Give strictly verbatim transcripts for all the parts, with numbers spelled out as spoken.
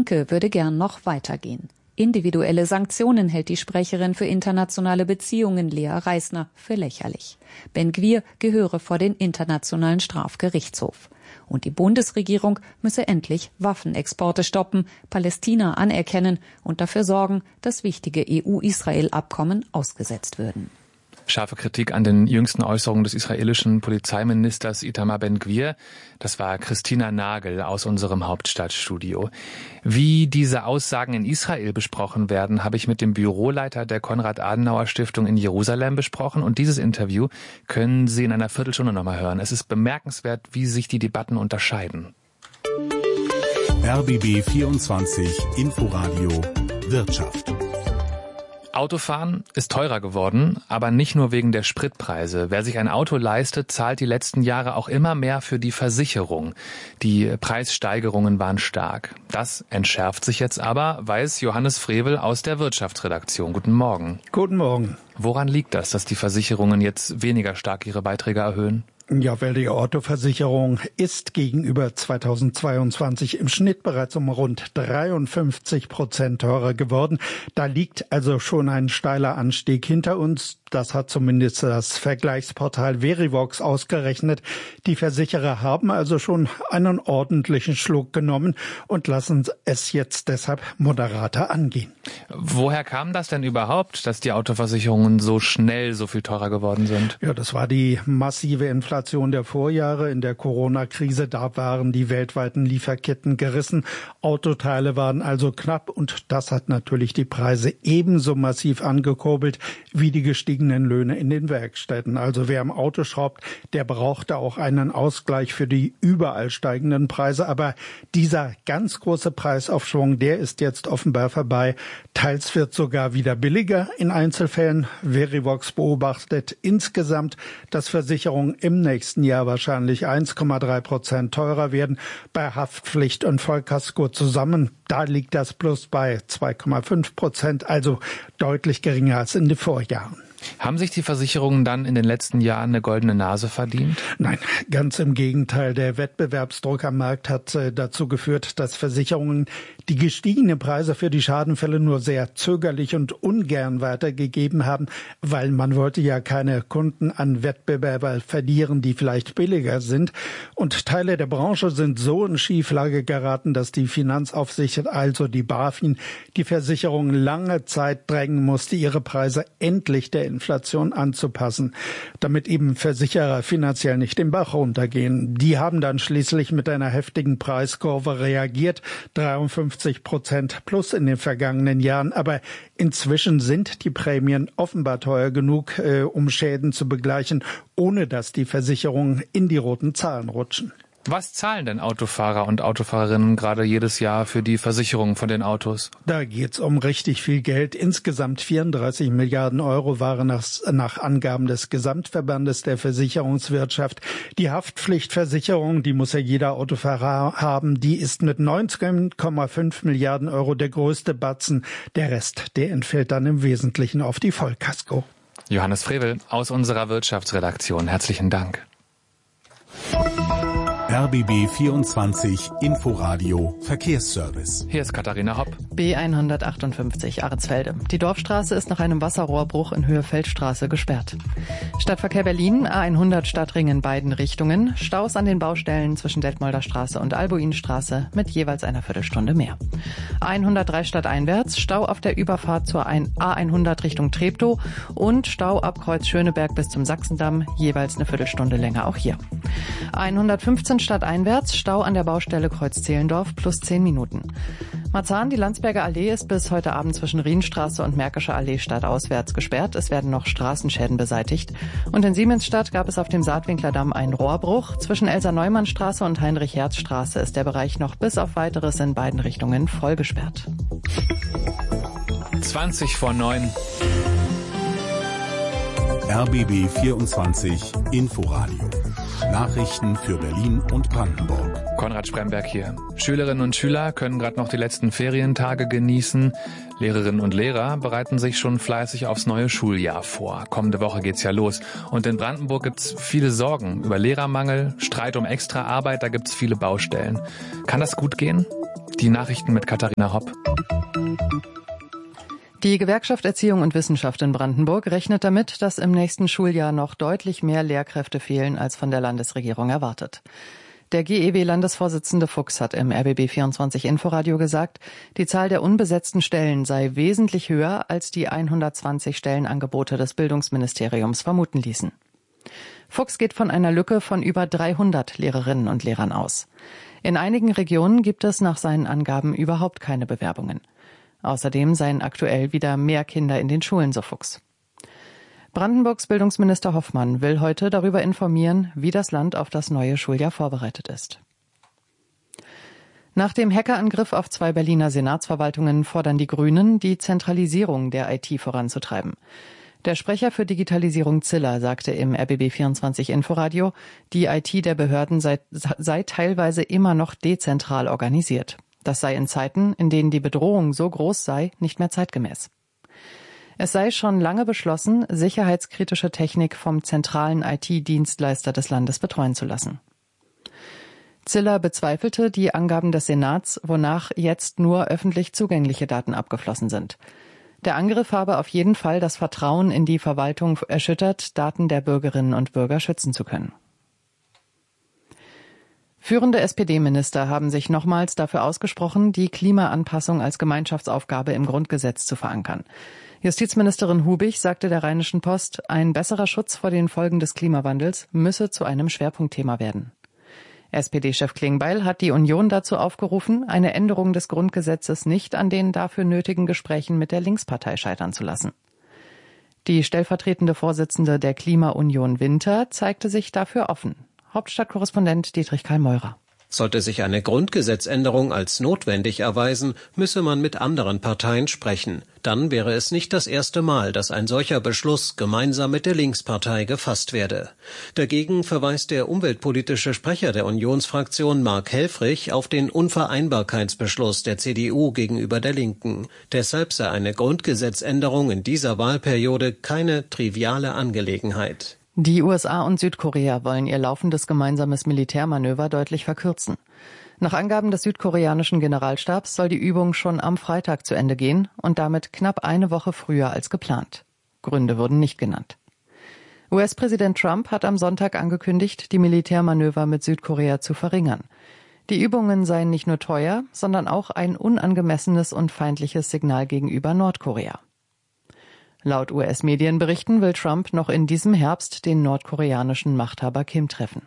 Linke würde gern noch weitergehen. Individuelle Sanktionen hält die Sprecherin für internationale Beziehungen Lea Reisner für lächerlich. Ben-Gvir gehöre vor den Internationalen Strafgerichtshof. Und die Bundesregierung müsse endlich Waffenexporte stoppen, Palästina anerkennen und dafür sorgen, dass wichtige E U-Israel-Abkommen ausgesetzt würden. Scharfe Kritik an den jüngsten Äußerungen des israelischen Polizeiministers Itamar Ben-Gvir. Das war Christina Nagel aus unserem Hauptstadtstudio. Wie diese Aussagen in Israel besprochen werden, habe ich mit dem Büroleiter der Konrad-Adenauer-Stiftung in Jerusalem besprochen. Und dieses Interview können Sie in einer Viertelstunde nochmal hören. Es ist bemerkenswert, wie sich die Debatten unterscheiden. R B B vierundzwanzig Inforadio Wirtschaft. Autofahren ist teurer geworden, aber nicht nur wegen der Spritpreise. Wer sich ein Auto leistet, zahlt die letzten Jahre auch immer mehr für die Versicherung. Die Preissteigerungen waren stark. Das entschärft sich jetzt aber, weiß Johannes Frevel aus der Wirtschaftsredaktion. Guten Morgen. Guten Morgen. Woran liegt das, dass die Versicherungen jetzt weniger stark ihre Beiträge erhöhen? Ja, weil die Autoversicherung ist gegenüber zweitausendzweiundzwanzig im Schnitt bereits um rund dreiundfünfzig Prozent teurer geworden. Da liegt also schon ein steiler Anstieg hinter uns. Das hat zumindest das Vergleichsportal Verivox ausgerechnet. Die Versicherer haben also schon einen ordentlichen Schluck genommen und lassen es jetzt deshalb moderater angehen. Woher kam das denn überhaupt, dass die Autoversicherungen so schnell so viel teurer geworden sind? Ja, das war die massive Inflation der Vorjahre in der Corona-Krise. Da waren die weltweiten Lieferketten gerissen. Autoteile waren also knapp und das hat natürlich die Preise ebenso massiv angekurbelt wie die gestiegenen Löhne in den Werkstätten. Also wer am Auto schraubt, der brauchte auch einen Ausgleich für die überall steigenden Preise. Aber dieser ganz große Preisaufschwung, der ist jetzt offenbar vorbei. Teils wird sogar wieder billiger in Einzelfällen. Verivox beobachtet insgesamt, dass Versicherungen im nächsten Jahr wahrscheinlich eins Komma drei Prozent teurer werden. Bei Haftpflicht und Vollkasko zusammen, da liegt das Plus bei zwei Komma fünf Prozent, also deutlich geringer als in den Vorjahren. Haben sich die Versicherungen dann in den letzten Jahren eine goldene Nase verdient? Nein, ganz im Gegenteil. Der Wettbewerbsdruck am Markt hat äh, dazu geführt, dass Versicherungen die gestiegenen Preise für die Schadenfälle nur sehr zögerlich und ungern weitergegeben haben, weil man wollte ja keine Kunden an Wettbewerber verlieren, die vielleicht billiger sind. Und Teile der Branche sind so in Schieflage geraten, dass die Finanzaufsicht, also die BaFin, die Versicherungen lange Zeit drängen musste, ihre Preise endlich der Inflation anzupassen, damit eben Versicherer finanziell nicht den Bach runtergehen. Die haben dann schließlich mit einer heftigen Preiskurve reagiert, dreiundfünfzig Prozent plus in den vergangenen Jahren, aber inzwischen sind die Prämien offenbar teuer genug, äh, um Schäden zu begleichen, ohne dass die Versicherungen in die roten Zahlen rutschen. Was zahlen denn Autofahrer und Autofahrerinnen gerade jedes Jahr für die Versicherung von den Autos? Da geht's um richtig viel Geld. Insgesamt vierunddreißig Milliarden Euro waren nach, nach Angaben des Gesamtverbandes der Versicherungswirtschaft. Die Haftpflichtversicherung, die muss ja jeder Autofahrer haben, die ist mit neunzehn Komma fünf Milliarden Euro der größte Batzen. Der Rest, der entfällt dann im Wesentlichen auf die Vollkasko. Johannes Frevel aus unserer Wirtschaftsredaktion. Herzlichen Dank. R B B vierundzwanzig Inforadio Verkehrsservice. Hier ist Katharina Hopp. B hundertachtundfünfzig Ahrensfelde. Die Dorfstraße ist nach einem Wasserrohrbruch in Höhe Feldstraße gesperrt. Stadtverkehr Berlin, A hundert Stadtring in beiden Richtungen. Staus an den Baustellen zwischen Detmolder Straße und Albuinstraße mit jeweils einer Viertelstunde mehr. A hundertdrei stadteinwärts, Stau auf der Überfahrt zur A hundert Richtung Treptow und Stau ab Kreuz Schöneberg bis zum Sachsendamm, jeweils eine Viertelstunde länger auch hier. A hundertfünfzehn stadteinwärts, Stau an der Baustelle Kreuz Zehlendorf plus zehn Minuten. Marzahn, die Landsberger Allee ist bis heute Abend zwischen Rienstraße und Märkischer Allee stadtauswärts gesperrt. Es werden noch Straßenschäden beseitigt. Und in Siemensstadt gab es auf dem Saatwinklerdamm einen Rohrbruch. Zwischen Elsa-Neumann-Straße und Heinrich-Herz-Straße ist der Bereich noch bis auf Weiteres in beiden Richtungen voll gesperrt. zwanzig vor neun. R B B vierundzwanzig Inforadio. Nachrichten für Berlin und Brandenburg. Konrad Spremberg hier. Schülerinnen und Schüler können gerade noch die letzten Ferientage genießen. Lehrerinnen und Lehrer bereiten sich schon fleißig aufs neue Schuljahr vor. Kommende Woche geht's ja los. Und in Brandenburg gibt's viele Sorgen über Lehrermangel, Streit um Extraarbeit, da gibt's viele Baustellen. Kann das gut gehen? Die Nachrichten mit Katharina Hopp. Die Gewerkschaft Erziehung und Wissenschaft in Brandenburg rechnet damit, dass im nächsten Schuljahr noch deutlich mehr Lehrkräfte fehlen, als von der Landesregierung erwartet. Der G E W-Landesvorsitzende Fuchs hat im R B B vierundzwanzig Inforadio gesagt, die Zahl der unbesetzten Stellen sei wesentlich höher, als die hundertzwanzig Stellenangebote des Bildungsministeriums vermuten ließen. Fuchs geht von einer Lücke von über dreihundert Lehrerinnen und Lehrern aus. In einigen Regionen gibt es nach seinen Angaben überhaupt keine Bewerbungen. Außerdem seien aktuell wieder mehr Kinder in den Schulen, so Fuchs. Brandenburgs Bildungsminister Hoffmann will heute darüber informieren, wie das Land auf das neue Schuljahr vorbereitet ist. Nach dem Hackerangriff auf zwei Berliner Senatsverwaltungen fordern die Grünen, die Zentralisierung der I T voranzutreiben. Der Sprecher für Digitalisierung Ziller sagte im R B B vierundzwanzig Inforadio, die I T der Behörden sei, sei teilweise immer noch dezentral organisiert. Das sei in Zeiten, in denen die Bedrohung so groß sei, nicht mehr zeitgemäß. Es sei schon lange beschlossen, sicherheitskritische Technik vom zentralen I T-Dienstleister des Landes betreuen zu lassen. Ziller bezweifelte die Angaben des Senats, wonach jetzt nur öffentlich zugängliche Daten abgeflossen sind. Der Angriff habe auf jeden Fall das Vertrauen in die Verwaltung erschüttert, Daten der Bürgerinnen und Bürger schützen zu können. Führende S P D-Minister haben sich nochmals dafür ausgesprochen, die Klimaanpassung als Gemeinschaftsaufgabe im Grundgesetz zu verankern. Justizministerin Hubig sagte der Rheinischen Post, ein besserer Schutz vor den Folgen des Klimawandels müsse zu einem Schwerpunktthema werden. S P D-Chef Klingbeil hat die Union dazu aufgerufen, eine Änderung des Grundgesetzes nicht an den dafür nötigen Gesprächen mit der Linkspartei scheitern zu lassen. Die stellvertretende Vorsitzende der Klimaunion Winter zeigte sich dafür offen. Hauptstadtkorrespondent Dietrich Karl Meurer. Sollte sich eine Grundgesetzänderung als notwendig erweisen, müsse man mit anderen Parteien sprechen. Dann wäre es nicht das erste Mal, dass ein solcher Beschluss gemeinsam mit der Linkspartei gefasst werde. Dagegen verweist der umweltpolitische Sprecher der Unionsfraktion Mark Helfrich auf den Unvereinbarkeitsbeschluss der C D U gegenüber der Linken. Deshalb sei eine Grundgesetzänderung in dieser Wahlperiode keine triviale Angelegenheit. Die U S A und Südkorea wollen ihr laufendes gemeinsames Militärmanöver deutlich verkürzen. Nach Angaben des südkoreanischen Generalstabs soll die Übung schon am Freitag zu Ende gehen und damit knapp eine Woche früher als geplant. Gründe wurden nicht genannt. U S-Präsident Trump hat am Sonntag angekündigt, die Militärmanöver mit Südkorea zu verringern. Die Übungen seien nicht nur teuer, sondern auch ein unangemessenes und feindliches Signal gegenüber Nordkorea. Laut U S-Medienberichten will Trump noch in diesem Herbst den nordkoreanischen Machthaber Kim treffen.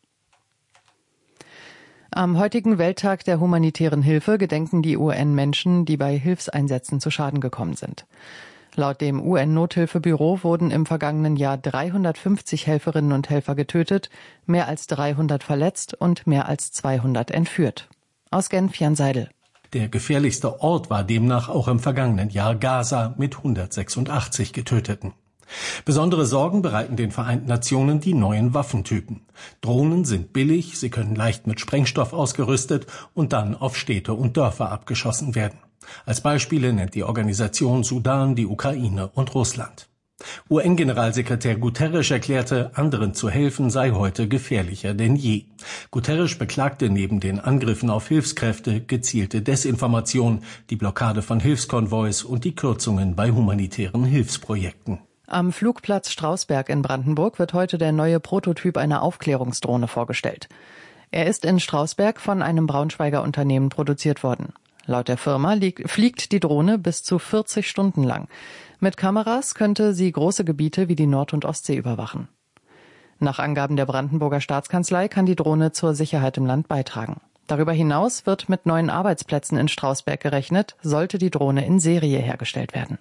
Am heutigen Welttag der humanitären Hilfe gedenken die U N Menschen, die bei Hilfseinsätzen zu Schaden gekommen sind. Laut dem U N-Nothilfebüro wurden im vergangenen Jahr dreihundertfünfzig Helferinnen und Helfer getötet, mehr als dreihundert verletzt und mehr als zweihundert entführt. Aus Genf Jan Seidel. Der gefährlichste Ort war demnach auch im vergangenen Jahr Gaza mit hundertsechsundachtzig Getöteten. Besondere Sorgen bereiten den Vereinten Nationen die neuen Waffentypen. Drohnen sind billig, sie können leicht mit Sprengstoff ausgerüstet und dann auf Städte und Dörfer abgeschossen werden. Als Beispiele nennt die Organisation Sudan, die Ukraine und Russland. U N-Generalsekretär Guterres erklärte, anderen zu helfen sei heute gefährlicher denn je. Guterres beklagte neben den Angriffen auf Hilfskräfte gezielte Desinformation, die Blockade von Hilfskonvois und die Kürzungen bei humanitären Hilfsprojekten. Am Flugplatz Strausberg in Brandenburg wird heute der neue Prototyp einer Aufklärungsdrohne vorgestellt. Er ist in Strausberg von einem Braunschweiger Unternehmen produziert worden. Laut der Firma liegt, fliegt die Drohne bis zu vierzig Stunden lang. Mit Kameras könnte sie große Gebiete wie die Nord- und Ostsee überwachen. Nach Angaben der Brandenburger Staatskanzlei kann die Drohne zur Sicherheit im Land beitragen. Darüber hinaus wird mit neuen Arbeitsplätzen in Strausberg gerechnet, sollte die Drohne in Serie hergestellt werden.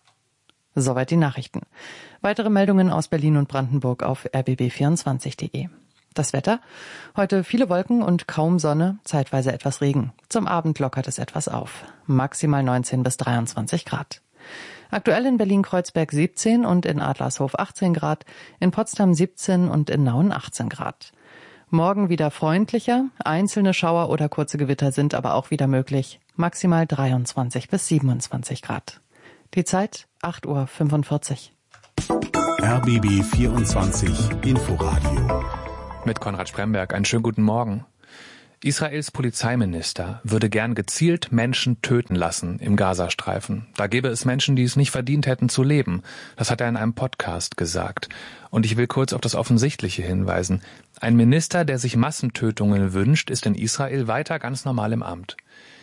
Soweit die Nachrichten. Weitere Meldungen aus Berlin und Brandenburg auf r b b vierundzwanzig punkt de. Das Wetter? Heute viele Wolken und kaum Sonne, zeitweise etwas Regen. Zum Abend lockert es etwas auf. Maximal neunzehn bis dreiundzwanzig Grad. Aktuell in Berlin-Kreuzberg siebzehn und in Adlershof achtzehn Grad, in Potsdam siebzehn und in Nauen achtzehn Grad. Morgen wieder freundlicher, einzelne Schauer oder kurze Gewitter sind aber auch wieder möglich. Maximal dreiundzwanzig bis siebenundzwanzig Grad. Die Zeit acht Uhr fünfundvierzig. R B B vierundzwanzig Inforadio. Mit Konrad Spremberg. Einen schönen guten Morgen. Israels Polizeiminister würde gern gezielt Menschen töten lassen im Gazastreifen. Da gäbe es Menschen, die es nicht verdient hätten zu leben. Das hat er in einem Podcast gesagt. Und ich will kurz auf das Offensichtliche hinweisen. Ein Minister, der sich Massentötungen wünscht, ist in Israel weiter ganz normal im Amt.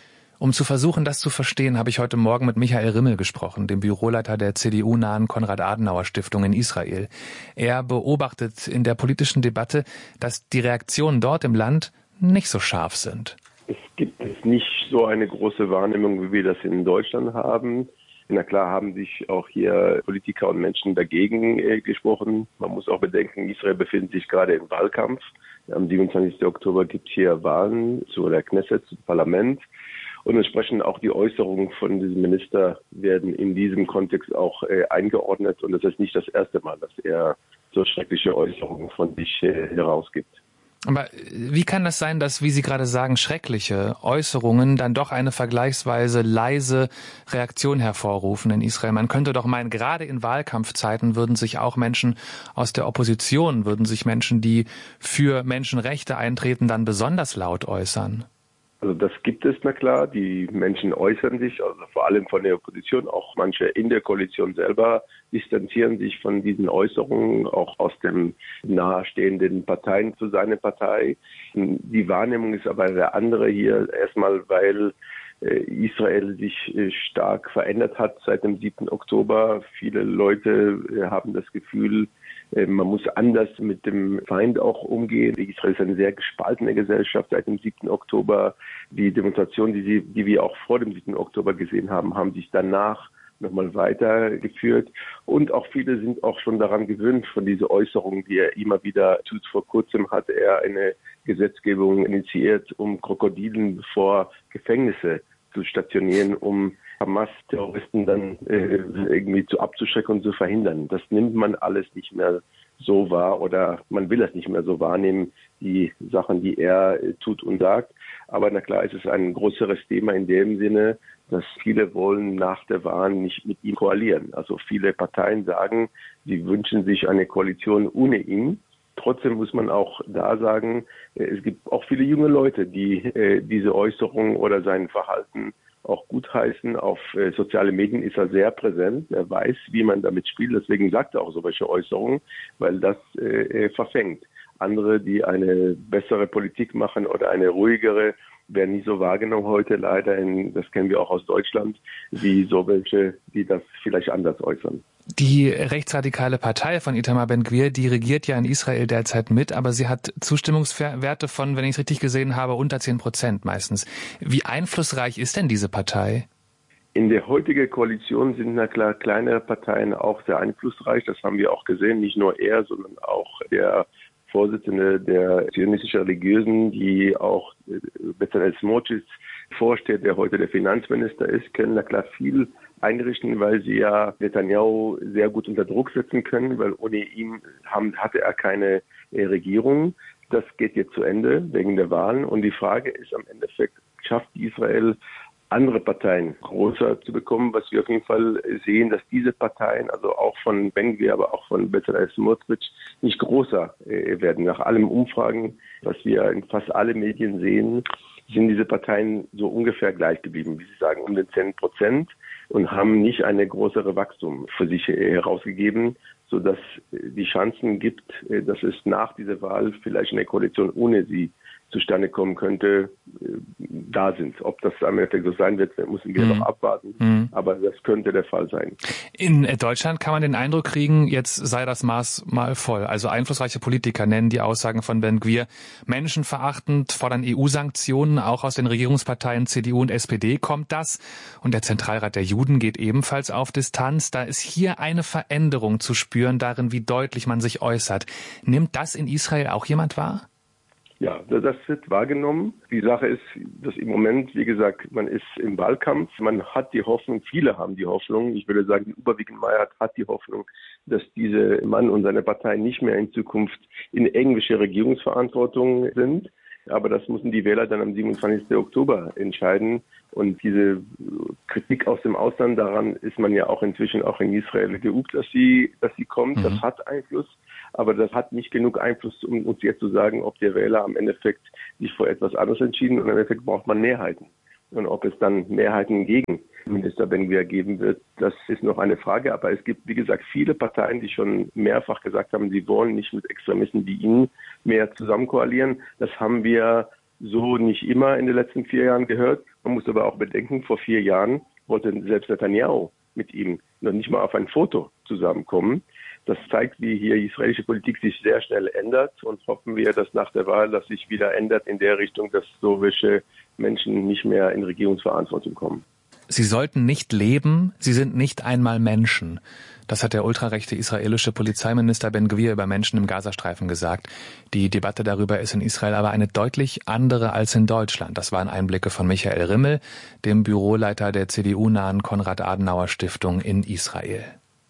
Um zu versuchen, das zu verstehen, habe ich heute Morgen mit Michael Rimmel gesprochen, dem Büroleiter der C D U-nahen Konrad-Adenauer-Stiftung in Israel. Er beobachtet in der politischen Debatte, dass die Reaktionen dort im Land nicht so scharf sind. Es gibt nicht so eine große Wahrnehmung, wie wir das in Deutschland haben. Na klar haben sich auch hier Politiker und Menschen dagegen äh, gesprochen. Man muss auch bedenken, Israel befindet sich gerade im Wahlkampf. Am siebenundzwanzigsten Oktober gibt es hier Wahlen zu der Knesset, zum Parlament. Und entsprechend auch die Äußerungen von diesem Minister werden in diesem Kontext auch äh, eingeordnet. Und das ist nicht das erste Mal, dass er so schreckliche Äußerungen von sich äh, herausgibt. Aber wie kann das sein, dass, wie Sie gerade sagen, schreckliche Äußerungen dann doch eine vergleichsweise leise Reaktion hervorrufen in Israel? Man könnte doch meinen, gerade in Wahlkampfzeiten würden sich auch Menschen aus der Opposition, würden sich Menschen, die für Menschenrechte eintreten, dann besonders laut äußern. Also das gibt es, na klar. Die Menschen äußern sich, also vor allem von der Opposition, auch manche in der Koalition selber distanzieren sich von diesen Äußerungen, auch aus den nahestehenden Parteien zu seiner Partei. Die Wahrnehmung ist aber eine andere hier, erstmal weil Israel sich stark verändert hat seit dem siebten Oktober. Viele Leute haben das Gefühl, man muss anders mit dem Feind auch umgehen. Israel ist eine sehr gespaltene Gesellschaft seit dem siebten Oktober. Die Demonstrationen, die, sie, die wir auch vor dem siebten Oktober gesehen haben, haben sich danach nochmal weitergeführt. Und auch viele sind auch schon daran gewöhnt von dieser Äußerung, die er immer wieder tut. Vor kurzem hat er eine Gesetzgebung initiiert, um Krokodilen vor Gefängnisse zu stationieren, um Hamas-Terroristen dann äh, irgendwie zu abzuschrecken und zu verhindern. Das nimmt man alles nicht mehr so wahr oder man will das nicht mehr so wahrnehmen, die Sachen, die er äh, tut und sagt. Aber na klar, es ist ein größeres Thema in dem Sinne, dass viele wollen nach der Wahl nicht mit ihm koalieren. Also viele Parteien sagen, sie wünschen sich eine Koalition ohne ihn. Trotzdem muss man auch da sagen, es gibt auch viele junge Leute, die äh, diese Äußerung oder sein Verhalten auch gutheißen. Auf äh, soziale Medien ist er sehr präsent. Er weiß, wie man damit spielt. Deswegen sagt er auch solche Äußerungen, weil das äh, verfängt. Andere, die eine bessere Politik machen oder eine ruhigere, werden nicht so wahrgenommen heute leider. In, das kennen wir auch aus Deutschland, wie so welche, die das vielleicht anders äußern. Die rechtsradikale Partei von Itamar Ben-Gvir, die regiert ja in Israel derzeit mit, aber sie hat Zustimmungswerte von, wenn ich es richtig gesehen habe, unter zehn Prozent meistens. Wie einflussreich ist denn diese Partei? In der heutigen Koalition sind na klar kleinere Parteien auch sehr einflussreich. Das haben wir auch gesehen, nicht nur er, sondern auch der Vorsitzende der zionistischen Religiösen, die auch Bezalel Smotrich vorsteht, der heute der Finanzminister ist, können na klar viel einrichten, weil sie ja Netanyahu sehr gut unter Druck setzen können, weil ohne ihn haben, hatte er keine äh, Regierung. Das geht jetzt zu Ende wegen der Wahlen. Und die Frage ist am Endeffekt, schafft Israel andere Parteien größer zu bekommen, was wir auf jeden Fall sehen, dass diese Parteien, also auch von Ben-Gvir, aber auch von Bezalel Smotrich, nicht größer äh, werden. Nach allen Umfragen, was wir in fast allen Medien sehen, sind diese Parteien so ungefähr gleich geblieben, wie Sie sagen, um den zehn Prozent und haben nicht eine größere Wachstum für sich herausgegeben, sodass die Chancen gibt, dass es nach dieser Wahl vielleicht eine Koalition ohne sie zustande kommen könnte, da sind. Ob das am Endeffekt so sein wird, müssen wir mhm. noch abwarten. Mhm. Aber das könnte der Fall sein. In Deutschland kann man den Eindruck kriegen, jetzt sei das Maß mal voll. Also einflussreiche Politiker nennen die Aussagen von Ben-Gvir menschenverachtend, fordern E U-Sanktionen. Auch aus den Regierungsparteien C D U und S P D kommt das. Und der Zentralrat der Juden geht ebenfalls auf Distanz. Da ist hier eine Veränderung zu spüren darin, wie deutlich man sich äußert. Nimmt das in Israel auch jemand wahr? Ja, das wird wahrgenommen. Die Sache ist, dass im Moment, wie gesagt, man ist im Wahlkampf. Man hat die Hoffnung, viele haben die Hoffnung, ich würde sagen, die überwiegende Mehrheit hat die Hoffnung, dass dieser Mann und seine Partei nicht mehr in Zukunft in irgendwelche Regierungsverantwortung sind. Aber das müssen die Wähler dann am siebenundzwanzigsten Oktober entscheiden. Und diese Kritik aus dem Ausland, daran ist man ja auch inzwischen auch in Israel geübt, dass sie, dass sie kommt. Mhm. Das hat Einfluss. Aber das hat nicht genug Einfluss, um uns jetzt zu sagen, ob der Wähler am Endeffekt sich für etwas anderes entschieden und im Endeffekt braucht man Mehrheiten. Und ob es dann Mehrheiten gegen Minister Ben-Gvir geben wird, das ist noch eine Frage. Aber es gibt, wie gesagt, viele Parteien, die schon mehrfach gesagt haben, sie wollen nicht mit Extremisten wie ihnen mehr zusammen koalieren. Das haben wir so nicht immer in den letzten vier Jahren gehört. Man muss aber auch bedenken, vor vier Jahren wollte selbst Netanyahu mit ihm noch nicht mal auf ein Foto zusammenkommen. Das zeigt, wie hier die israelische Politik sich sehr schnell ändert und hoffen wir, dass nach der Wahl das sich wieder ändert in der Richtung, dass solche Menschen nicht mehr in Regierungsverantwortung kommen. Sie sollten nicht leben, sie sind nicht einmal Menschen. Das hat der ultrarechte israelische Polizeiminister Ben-Gvir über Menschen im Gazastreifen gesagt. Die Debatte darüber ist in Israel aber eine deutlich andere als in Deutschland. Das waren Einblicke von Michael Rimmel, dem Büroleiter der C D U-nahen Konrad-Adenauer-Stiftung in Israel.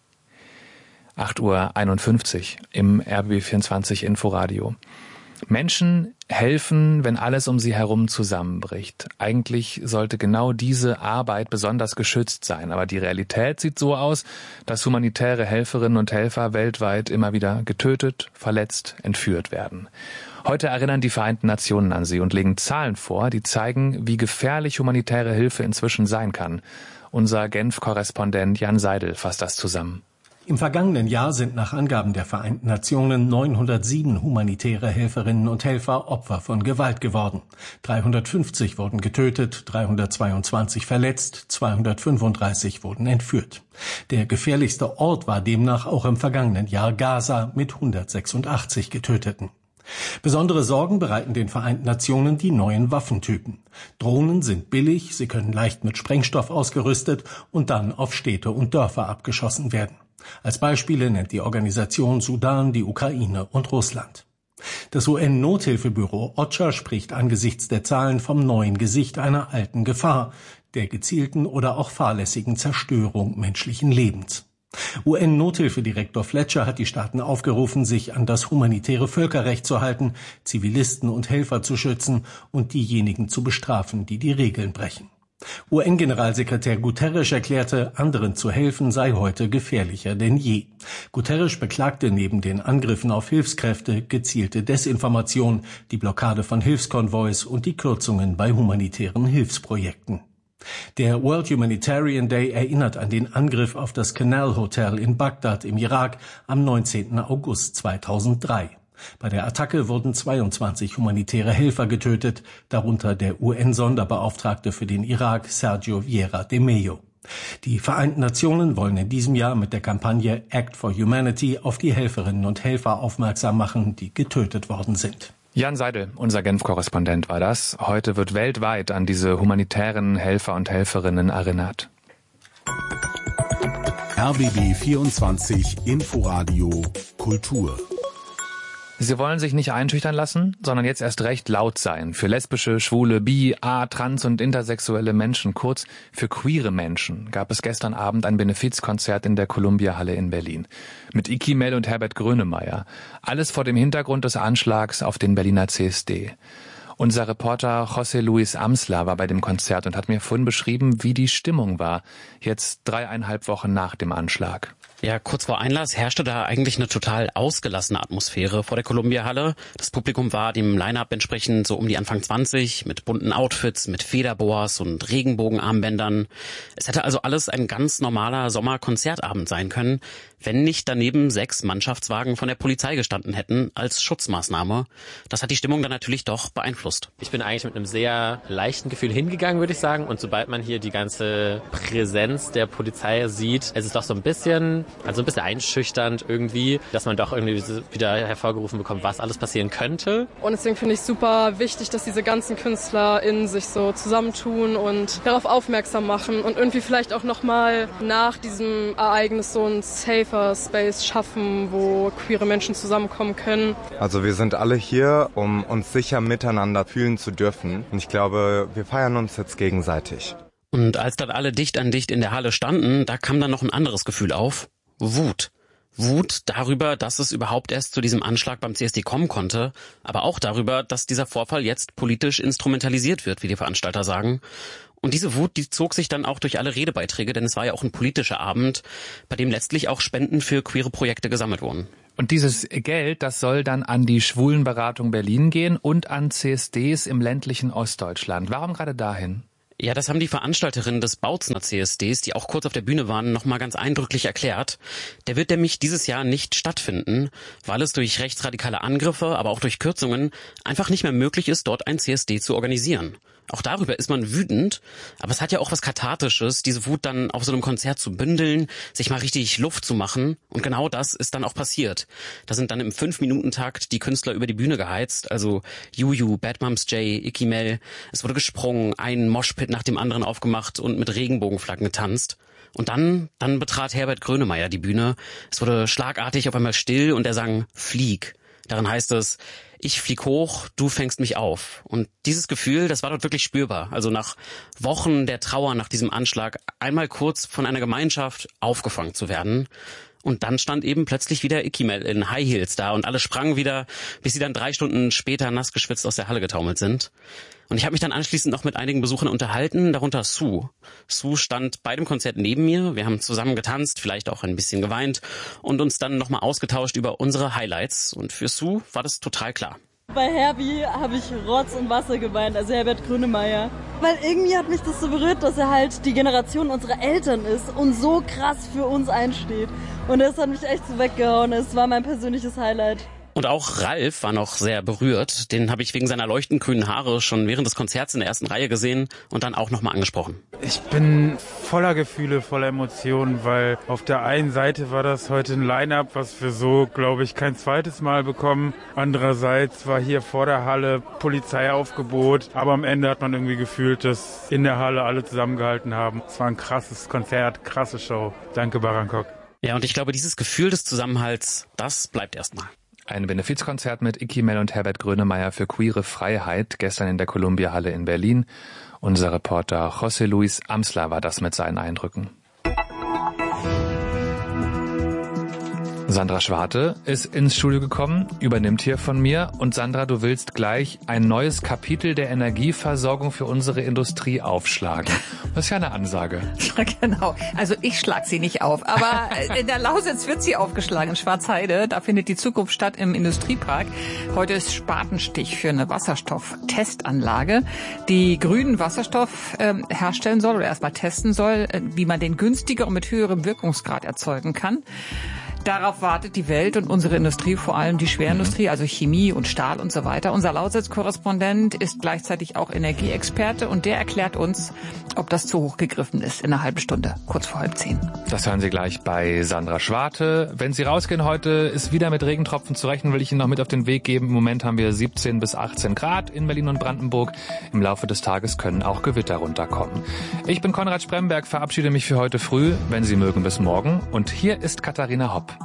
acht Uhr einundfünfzig im R B B vierundzwanzig Inforadio. Menschen helfen, wenn alles um sie herum zusammenbricht. Eigentlich sollte genau diese Arbeit besonders geschützt sein. Aber die Realität sieht so aus, dass humanitäre Helferinnen und Helfer weltweit immer wieder getötet, verletzt, entführt werden. Heute erinnern die Vereinten Nationen an sie und legen Zahlen vor, die zeigen, wie gefährlich humanitäre Hilfe inzwischen sein kann. Unser Genf-Korrespondent Jan Seidel fasst das zusammen. Im vergangenen Jahr sind nach Angaben der Vereinten Nationen neunhundertsieben humanitäre Helferinnen und Helfer Opfer von Gewalt geworden. dreihundertfünfzig wurden getötet, dreihundertzweiundzwanzig verletzt, zweihundertfünfunddreißig wurden entführt. Der gefährlichste Ort war demnach auch im vergangenen Jahr Gaza mit hundertsechsundachtzig Getöteten. Besondere Sorgen bereiten den Vereinten Nationen die neuen Waffentypen. Drohnen sind billig, sie können leicht mit Sprengstoff ausgerüstet und dann auf Städte und Dörfer abgeschossen werden. Als Beispiele nennt die Organisation Sudan, die Ukraine und Russland. Das U N-Nothilfebüro OCHA spricht angesichts der Zahlen vom neuen Gesicht einer alten Gefahr, der gezielten oder auch fahrlässigen Zerstörung menschlichen Lebens. U N-Nothilfedirektor Fletcher hat die Staaten aufgerufen, sich an das humanitäre Völkerrecht zu halten, Zivilisten und Helfer zu schützen und diejenigen zu bestrafen, die die Regeln brechen. U N-Generalsekretär Guterres erklärte, anderen zu helfen sei heute gefährlicher denn je. Guterres beklagte neben den Angriffen auf Hilfskräfte gezielte Desinformation, die Blockade von Hilfskonvois und die Kürzungen bei humanitären Hilfsprojekten. Der World Humanitarian Day erinnert an den Angriff auf das Canal Hotel in Bagdad im Irak am neunzehnten August zweitausenddrei. Bei der Attacke wurden zweiundzwanzig humanitäre Helfer getötet, darunter der U N-Sonderbeauftragte für den Irak, Sergio Vieira de Mello. Die Vereinten Nationen wollen in diesem Jahr mit der Kampagne Act for Humanity auf die Helferinnen und Helfer aufmerksam machen, die getötet worden sind. Jan Seidel, unser Genf-Korrespondent war das. Heute wird weltweit an diese humanitären Helfer und Helferinnen erinnert. R B B vierundzwanzig Inforadio Kultur. Sie wollen sich nicht einschüchtern lassen, sondern jetzt erst recht laut sein. Für lesbische, schwule, bi, a, trans und intersexuelle Menschen, kurz für queere Menschen, gab es gestern Abend ein Benefizkonzert in der Columbia-Halle in Berlin. Mit Iki Mell und Herbert Grönemeyer. Alles vor dem Hintergrund des Anschlags auf den Berliner C S D. Unser Reporter José Luis Amsler war bei dem Konzert und hat mir vorhin beschrieben, wie die Stimmung war, jetzt dreieinhalb Wochen nach dem Anschlag. Ja, kurz vor Einlass herrschte da eigentlich eine total ausgelassene Atmosphäre vor der Columbia-Halle. Das Publikum war dem Line-Up entsprechend so um die Anfang zwanzig, mit bunten Outfits, mit Federboas und Regenbogenarmbändern. Es hätte also alles ein ganz normaler Sommerkonzertabend sein können, wenn nicht daneben sechs Mannschaftswagen von der Polizei gestanden hätten als Schutzmaßnahme. Das hat die Stimmung dann natürlich doch beeinflusst. Ich bin eigentlich mit einem sehr leichten Gefühl hingegangen, würde ich sagen. Und sobald man hier die ganze Präsenz der Polizei sieht, es ist doch so ein bisschen, also ein bisschen einschüchternd irgendwie, dass man doch irgendwie wieder hervorgerufen bekommt, was alles passieren könnte. Und deswegen finde ich super wichtig, dass diese ganzen KünstlerInnen sich so zusammentun und darauf aufmerksam machen und irgendwie vielleicht auch nochmal nach diesem Ereignis so ein Safer Space schaffen, wo queere Menschen zusammenkommen können. Also wir sind alle hier, um uns sicher miteinander fühlen zu dürfen. Und ich glaube, wir feiern uns jetzt gegenseitig. Und als dann alle dicht an dicht in der Halle standen, da kam dann noch ein anderes Gefühl auf. Wut. Wut darüber, dass es überhaupt erst zu diesem Anschlag beim C S D kommen konnte, aber auch darüber, dass dieser Vorfall jetzt politisch instrumentalisiert wird, wie die Veranstalter sagen. Und diese Wut, die zog sich dann auch durch alle Redebeiträge, denn es war ja auch ein politischer Abend, bei dem letztlich auch Spenden für queere Projekte gesammelt wurden. Und dieses Geld, das soll dann an die Schwulenberatung Berlin gehen und an C S Ds im ländlichen Ostdeutschland. Warum gerade dahin? Ja, das haben die Veranstalterinnen des Bautzner C S Ds, die auch kurz auf der Bühne waren, nochmal ganz eindrücklich erklärt. Der wird nämlich dieses Jahr nicht stattfinden, weil es durch rechtsradikale Angriffe, aber auch durch Kürzungen einfach nicht mehr möglich ist, dort ein C S D zu organisieren. Auch darüber ist man wütend, aber es hat ja auch was Kathartisches, diese Wut dann auf so einem Konzert zu bündeln, sich mal richtig Luft zu machen. Und genau das ist dann auch passiert. Da sind dann im Fünf-Minuten-Takt die Künstler über die Bühne geheizt, also Juju, Bad Moms J, Icky Mel. Es wurde gesprungen, ein Moshpit nach dem anderen aufgemacht und mit Regenbogenflaggen getanzt. Und dann, dann betrat Herbert Grönemeyer die Bühne. Es wurde schlagartig auf einmal still und er sang Flieg. Darin heißt es, ich flieg hoch, du fängst mich auf. Und dieses Gefühl, das war dort wirklich spürbar. Also nach Wochen der Trauer nach diesem Anschlag einmal kurz von einer Gemeinschaft aufgefangen zu werden. Und dann stand eben plötzlich wieder Icky Mel in High Heels da und alle sprangen wieder, bis sie dann drei Stunden später nass geschwitzt aus der Halle getaumelt sind. Und ich habe mich dann anschließend noch mit einigen Besuchern unterhalten, darunter Sue. Sue stand bei dem Konzert neben mir. Wir haben zusammen getanzt, vielleicht auch ein bisschen geweint und uns dann nochmal ausgetauscht über unsere Highlights. Und für Sue war das total klar. Bei Herbie habe ich Rotz und Wasser geweint, also Herbert Grönemeyer. Weil irgendwie hat mich das so berührt, dass er halt die Generation unserer Eltern ist und so krass für uns einsteht. Und das hat mich echt so weggehauen. Es war mein persönliches Highlight. Und auch Ralf war noch sehr berührt. Den habe ich wegen seiner leuchtend grünen Haare schon während des Konzerts in der ersten Reihe gesehen und dann auch nochmal angesprochen. Ich bin voller Gefühle, voller Emotionen, weil auf der einen Seite war das heute ein Line-Up, was wir so, glaube ich, kein zweites Mal bekommen. Andererseits war hier vor der Halle Polizeiaufgebot, aber am Ende hat man irgendwie gefühlt, dass in der Halle alle zusammengehalten haben. Es war ein krasses Konzert, krasse Show. Danke, Barankok. Ja, und ich glaube, dieses Gefühl des Zusammenhalts, das bleibt erstmal. Ein Benefizkonzert mit Icky Mel und Herbert Grönemeyer für queere Freiheit, gestern in der Columbia-Halle in Berlin. Unser Reporter José Luis Amsler war das mit seinen Eindrücken. Sandra Schwarte ist ins Studio gekommen, übernimmt hier von mir. Und Sandra, du willst gleich ein neues Kapitel der Energieversorgung für unsere Industrie aufschlagen. Das ist ja eine Ansage. Ja, genau. Also ich schlag sie nicht auf. Aber in der Lausitz wird sie aufgeschlagen, in Schwarzheide. Da findet die Zukunft statt im Industriepark. Heute ist Spatenstich für eine Wasserstofftestanlage, die grünen Wasserstoff äh, herstellen soll oder erstmal testen soll, äh, wie man den günstiger und mit höherem Wirkungsgrad erzeugen kann. Darauf wartet die Welt und unsere Industrie, vor allem die Schwerindustrie, also Chemie und Stahl und so weiter. Unser Lausitz-Korrespondent ist gleichzeitig auch Energieexperte und der erklärt uns, ob das zu hoch gegriffen ist in einer halben Stunde, kurz vor halb zehn. Das hören Sie gleich bei Sandra Schwarte. Wenn Sie rausgehen heute, ist wieder mit Regentropfen zu rechnen, will ich Ihnen noch mit auf den Weg geben. Im Moment haben wir siebzehn bis achtzehn Grad in Berlin und Brandenburg. Im Laufe des Tages können auch Gewitter runterkommen. Ich bin Konrad Spremberg, verabschiede mich für heute früh. Wenn Sie mögen, bis morgen. Und hier ist Katharina Hopp.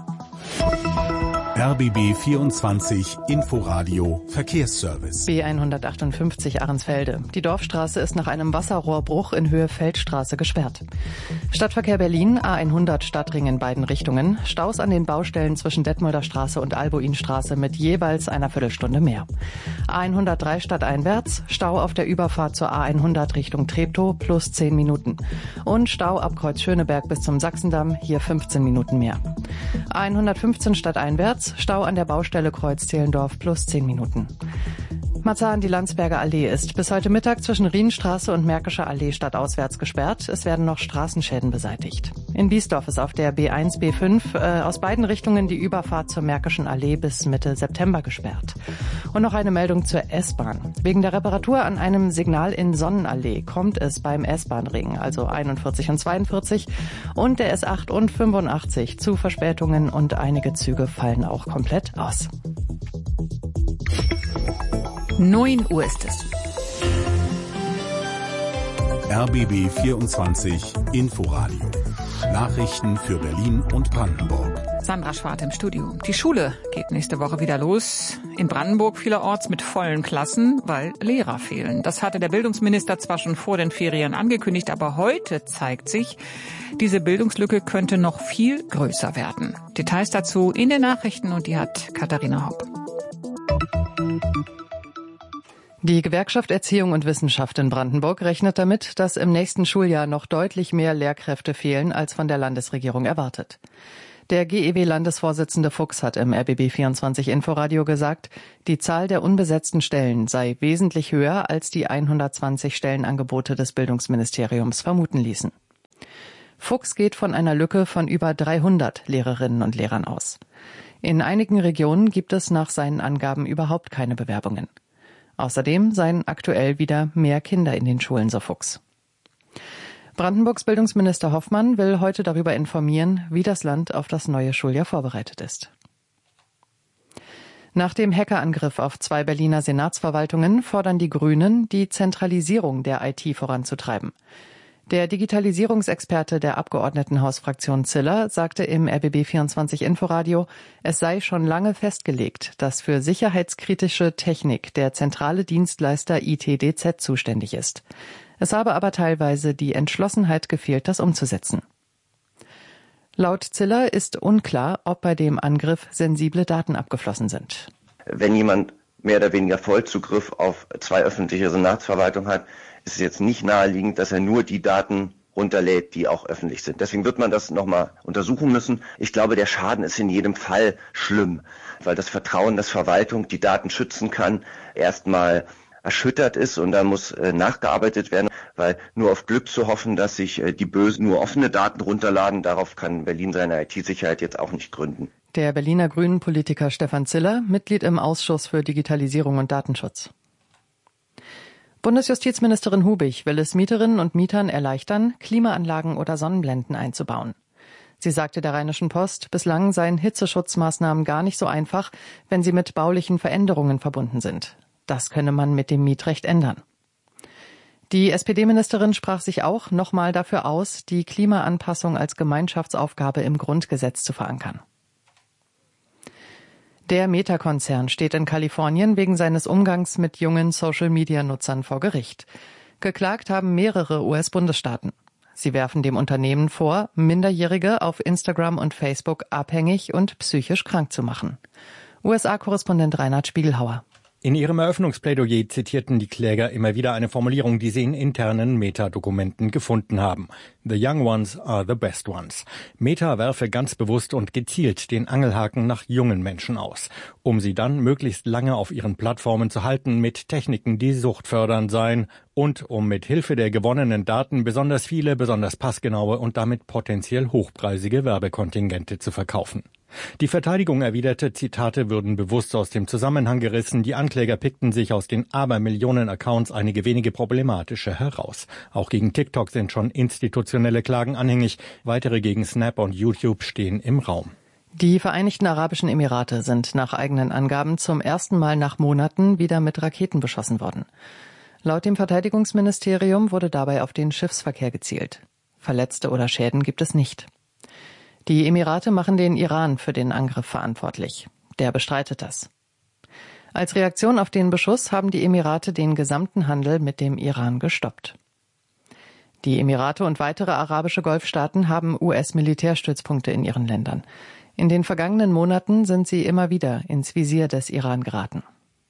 R B B vierundzwanzig Inforadio Verkehrsservice. B hundertachtundfünfzig Ahrensfelde. Die Dorfstraße ist nach einem Wasserrohrbruch in Höhe Feldstraße gesperrt. Stadtverkehr Berlin, A hundert Stadtring in beiden Richtungen. Staus an den Baustellen zwischen Detmolder Straße und Albuinstraße mit jeweils einer Viertelstunde mehr. A hundertdrei stadteinwärts, Stau auf der Überfahrt zur A hundert Richtung Treptow plus zehn Minuten. Und Stau ab Kreuz Schöneberg bis zum Sachsendamm, hier fünfzehn Minuten mehr. A hundertfünfzehn stadteinwärts, Stau an der Baustelle Kreuz Zehlendorf plus zehn Minuten. Marzahn, die Landsberger Allee ist bis heute Mittag zwischen Rienstraße und Märkischer Allee stadtauswärts gesperrt. Es werden noch Straßenschäden beseitigt. In Biesdorf ist auf der B eins, B fünf äh, aus beiden Richtungen die Überfahrt zur Märkischen Allee bis Mitte September gesperrt. Und noch eine Meldung zur S-Bahn. Wegen der Reparatur an einem Signal in Sonnenallee kommt es beim S-Bahn-Ring, also einundvierzig und zweiundvierzig und der S acht und fünfundachtzig zu Verspätungen und einige Züge fallen auch komplett aus. neun Uhr ist es. R B B vierundzwanzig Inforadio. Nachrichten für Berlin und Brandenburg. Sandra Schwarte im Studio. Die Schule geht nächste Woche wieder los. In Brandenburg vielerorts mit vollen Klassen, weil Lehrer fehlen. Das hatte der Bildungsminister zwar schon vor den Ferien angekündigt, aber heute zeigt sich, diese Bildungslücke könnte noch viel größer werden. Details dazu in den Nachrichten und die hat Katharina Hopp. Die Gewerkschaft Erziehung und Wissenschaft in Brandenburg rechnet damit, dass im nächsten Schuljahr noch deutlich mehr Lehrkräfte fehlen, als von der Landesregierung erwartet. Der G E W-Landesvorsitzende Fuchs hat im R B B vierundzwanzig Inforadio gesagt, die Zahl der unbesetzten Stellen sei wesentlich höher, als die hundertzwanzig Stellenangebote des Bildungsministeriums vermuten ließen. Fuchs geht von einer Lücke von über dreihundert Lehrerinnen und Lehrern aus. In einigen Regionen gibt es nach seinen Angaben überhaupt keine Bewerbungen. Außerdem seien aktuell wieder mehr Kinder in den Schulen, so Fuchs. Brandenburgs Bildungsminister Hoffmann will heute darüber informieren, wie das Land auf das neue Schuljahr vorbereitet ist. Nach dem Hackerangriff auf zwei Berliner Senatsverwaltungen fordern die Grünen, die Zentralisierung der I T voranzutreiben. Der Digitalisierungsexperte der Abgeordnetenhausfraktion Ziller sagte im R B B vierundzwanzig Inforadio, es sei schon lange festgelegt, dass für sicherheitskritische Technik der zentrale Dienstleister I T D Z zuständig ist. Es habe aber teilweise die Entschlossenheit gefehlt, das umzusetzen. Laut Ziller ist unklar, ob bei dem Angriff sensible Daten abgeflossen sind. Wenn jemand mehr oder weniger Vollzugriff auf zwei öffentliche Senatsverwaltungen hat, ist es jetzt nicht naheliegend, dass er nur die Daten runterlädt, die auch öffentlich sind. Deswegen wird man das nochmal untersuchen müssen. Ich glaube, der Schaden ist in jedem Fall schlimm, weil das Vertrauen, dass Verwaltung die Daten schützen kann, erstmal erschüttert ist und da muss äh, nachgearbeitet werden, weil nur auf Glück zu hoffen, dass sich äh, die Bösen nur offene Daten runterladen, darauf kann Berlin seine I T-Sicherheit jetzt auch nicht gründen. Der Berliner Grünen-Politiker Stefan Ziller, Mitglied im Ausschuss für Digitalisierung und Datenschutz. Bundesjustizministerin Hubig will es Mieterinnen und Mietern erleichtern, Klimaanlagen oder Sonnenblenden einzubauen. Sie sagte der Rheinischen Post, bislang seien Hitzeschutzmaßnahmen gar nicht so einfach, wenn sie mit baulichen Veränderungen verbunden sind. Das könne man mit dem Mietrecht ändern. Die S P D-Ministerin sprach sich auch nochmal dafür aus, die Klimaanpassung als Gemeinschaftsaufgabe im Grundgesetz zu verankern. Der Meta-Konzern steht in Kalifornien wegen seines Umgangs mit jungen Social-Media-Nutzern vor Gericht. Geklagt haben mehrere U S-Bundesstaaten. Sie werfen dem Unternehmen vor, Minderjährige auf Instagram und Facebook abhängig und psychisch krank zu machen. U S A-Korrespondent Reinhard Spiegelhauer. In ihrem Eröffnungsplädoyer zitierten die Kläger immer wieder eine Formulierung, die sie in internen Meta-Dokumenten gefunden haben. The young ones are the best ones. Meta werfe ganz bewusst und gezielt den Angelhaken nach jungen Menschen aus, um sie dann möglichst lange auf ihren Plattformen zu halten mit Techniken, die suchtfördernd seien und um mit Hilfe der gewonnenen Daten besonders viele, besonders passgenaue und damit potenziell hochpreisige Werbekontingente zu verkaufen. Die Verteidigung erwiderte, Zitate würden bewusst aus dem Zusammenhang gerissen. Die Ankläger pickten sich aus den Abermillionen Accounts einige wenige problematische heraus. Auch gegen TikTok sind schon institutionelle Klagen anhängig. Weitere gegen Snap und YouTube stehen im Raum. Die Vereinigten Arabischen Emirate sind nach eigenen Angaben zum ersten Mal nach Monaten wieder mit Raketen beschossen worden. Laut dem Verteidigungsministerium wurde dabei auf den Schiffsverkehr gezielt. Verletzte oder Schäden gibt es nicht. Die Emirate machen den Iran für den Angriff verantwortlich. Der bestreitet das. Als Reaktion auf den Beschuss haben die Emirate den gesamten Handel mit dem Iran gestoppt. Die Emirate und weitere arabische Golfstaaten haben U S-Militärstützpunkte in ihren Ländern. In den vergangenen Monaten sind sie immer wieder ins Visier des Iran geraten.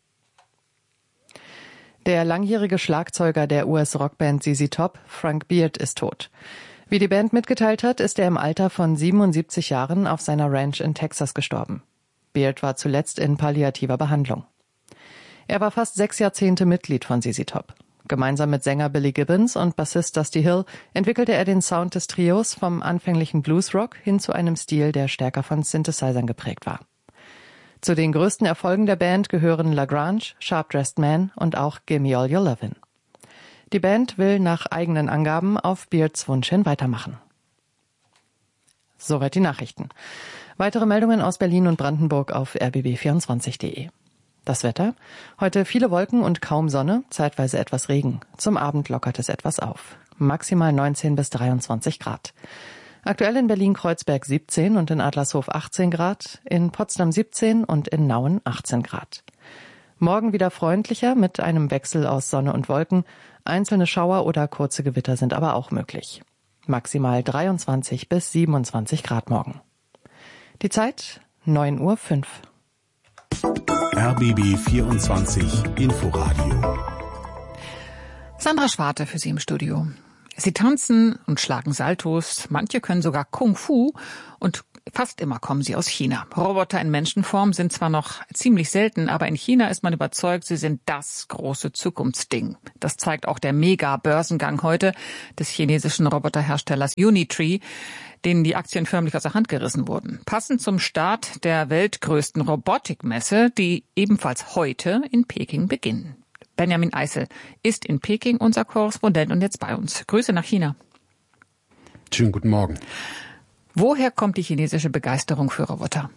Der langjährige Schlagzeuger der U S-Rockband Z Z Top, Frank Beard, ist tot. Wie die Band mitgeteilt hat, ist er im Alter von siebenundsiebzig Jahren auf seiner Ranch in Texas gestorben. Beard war zuletzt in palliativer Behandlung. Er war fast sechs Jahrzehnte Mitglied von Z Z Top. Gemeinsam mit Sänger Billy Gibbons und Bassist Dusty Hill entwickelte er den Sound des Trios vom anfänglichen Bluesrock hin zu einem Stil, der stärker von Synthesizern geprägt war. Zu den größten Erfolgen der Band gehören La Grange, Sharp Dressed Man und auch Gimme All Your Lovin'. Die Band will nach eigenen Angaben auf Beards Wunsch hin weitermachen. Soweit die Nachrichten. Weitere Meldungen aus Berlin und Brandenburg auf r b b vierundzwanzig punkt de. Das Wetter? Heute viele Wolken und kaum Sonne, zeitweise etwas Regen. Zum Abend lockert es etwas auf. Maximal neunzehn bis dreiundzwanzig Grad. Aktuell in Berlin-Kreuzberg siebzehn und in Adlershof achtzehn Grad, in Potsdam siebzehn und in Nauen achtzehn Grad. Morgen wieder freundlicher mit einem Wechsel aus Sonne und Wolken. Einzelne Schauer oder kurze Gewitter sind aber auch möglich. Maximal dreiundzwanzig bis siebenundzwanzig Grad morgen. Die Zeit neun Uhr fünf. R B B vierundzwanzig Inforadio. Sandra Schwarte für Sie im Studio. Sie tanzen und schlagen Saltos, manche können sogar Kung Fu und Fast immer kommen sie aus China. Roboter in Menschenform sind zwar noch ziemlich selten, aber in China ist man überzeugt, sie sind das große Zukunftsding. Das zeigt auch der Mega-Börsengang heute des chinesischen Roboterherstellers Unitree, denen die Aktien förmlich aus der Hand gerissen wurden. Passend zum Start der weltgrößten Robotikmesse, die ebenfalls heute in Peking beginnen. Benjamin Eisel ist in Peking unser Korrespondent und jetzt bei uns. Grüße nach China. Schönen guten Morgen. Woher kommt die chinesische Begeisterung für Roboter?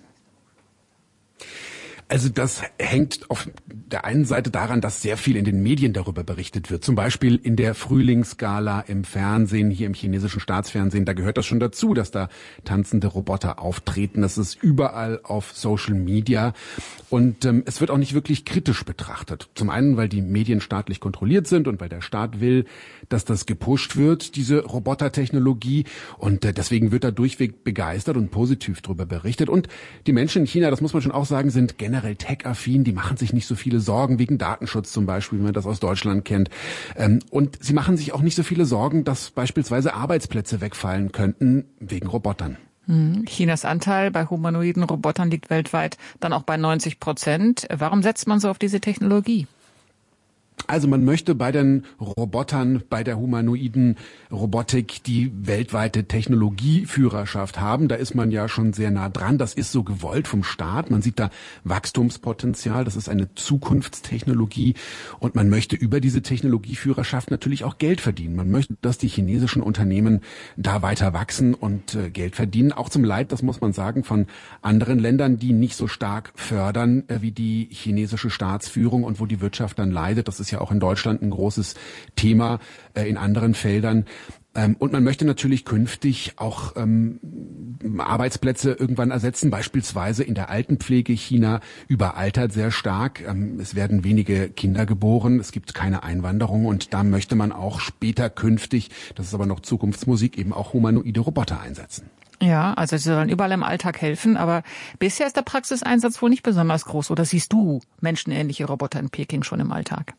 Also das hängt auf der einen Seite daran, dass sehr viel in den Medien darüber berichtet wird. Zum Beispiel in der Frühlingsgala im Fernsehen, hier im chinesischen Staatsfernsehen. Da gehört das schon dazu, dass da tanzende Roboter auftreten. Das ist überall auf Social Media. Und ähm, es wird auch nicht wirklich kritisch betrachtet. Zum einen, weil die Medien staatlich kontrolliert sind und weil der Staat will, dass das gepusht wird, diese Robotertechnologie. Und äh, deswegen wird da durchweg begeistert und positiv darüber berichtet. Und die Menschen in China, das muss man schon auch sagen, sind generell tech-affin, die machen sich nicht so viele Sorgen wegen Datenschutz zum Beispiel, wie man das aus Deutschland kennt. Und sie machen sich auch nicht so viele Sorgen, dass beispielsweise Arbeitsplätze wegfallen könnten wegen Robotern. Chinas Anteil bei humanoiden Robotern liegt weltweit dann auch bei neunzig Prozent. Warum setzt man so auf diese Technologie? Also man möchte bei den Robotern, bei der humanoiden Robotik die weltweite Technologieführerschaft haben. Da ist man ja schon sehr nah dran. Das ist so gewollt vom Staat. Man sieht da Wachstumspotenzial. Das ist eine Zukunftstechnologie. Und man möchte über diese Technologieführerschaft natürlich auch Geld verdienen. Man möchte, dass die chinesischen Unternehmen da weiter wachsen und äh, Geld verdienen. Auch zum Leid, das muss man sagen, von anderen Ländern, die nicht so stark fördern äh, wie die chinesische Staatsführung und wo die Wirtschaft dann leidet. Das ist ja auch in Deutschland ein großes Thema, äh, in anderen Feldern. Ähm, und man möchte natürlich künftig auch ähm, Arbeitsplätze irgendwann ersetzen, beispielsweise in der Altenpflege. China überaltert sehr stark. Ähm, es werden wenige Kinder geboren, es gibt keine Einwanderung und da möchte man auch später künftig, das ist aber noch Zukunftsmusik, eben auch humanoide Roboter einsetzen. Ja, also sie sollen überall im Alltag helfen, aber bisher ist der Praxiseinsatz wohl nicht besonders groß. Oder siehst du menschenähnliche Roboter in Peking schon im Alltag?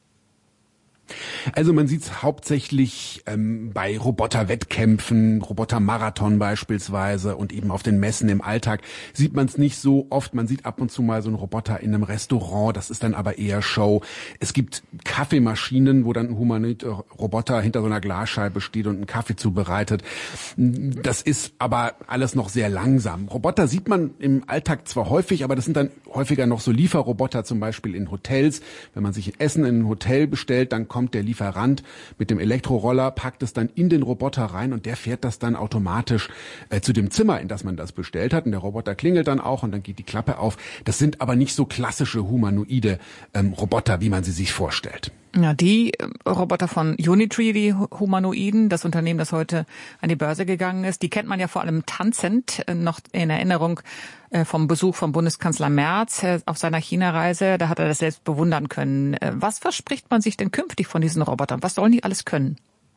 Also man sieht es hauptsächlich ähm, bei Roboterwettkämpfen, Robotermarathon beispielsweise und eben auf den Messen im Alltag sieht man es nicht so oft. Man sieht ab und zu mal so einen Roboter in einem Restaurant, das ist dann aber eher Show. Es gibt Kaffeemaschinen, wo dann ein humanoider Roboter hinter so einer Glasscheibe steht und einen Kaffee zubereitet. Das ist aber alles noch sehr langsam. Roboter sieht man im Alltag zwar häufig, aber das sind dann häufiger noch so Lieferroboter, zum Beispiel in Hotels. Wenn man sich Essen in ein Hotel bestellt, dann kommt der Lieferant mit dem Elektroroller, packt es dann in den Roboter rein und der fährt das dann automatisch äh, zu dem Zimmer, in das man das bestellt hat. Und der Roboter klingelt dann auch und dann geht die Klappe auf. Das sind aber nicht so klassische humanoide ähm, Roboter, wie man sie sich vorstellt. Ja, die Roboter von Unitree, die Humanoiden, das Unternehmen, das heute an die Börse gegangen ist, die kennt man ja vor allem tanzend, noch in Erinnerung vom Besuch von Bundeskanzler Merz auf seiner China-Reise. Da hat er das selbst bewundern können. Was verspricht man sich denn künftig von diesen Robotern? Was sollen die alles können?